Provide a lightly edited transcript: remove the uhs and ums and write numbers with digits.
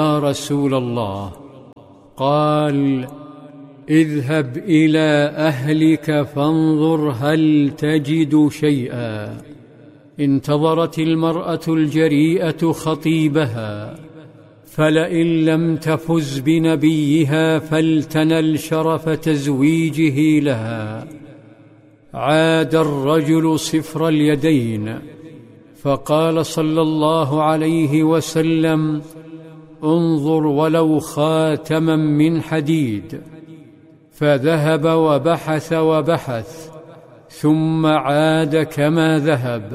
يا رسول الله؟ قال: اذهب إلى أهلك فانظر هل تجد شيئا. انتظرت المرأة الجريئة خطيبها، فلئن لم تفز بنبيها فلتنل شرف تزويجه لها. عاد الرجل صفر اليدين، فقال صلى الله عليه وسلم: انظر ولو خاتما من حديد. فذهب وبحث وبحث، ثم عاد كما ذهب.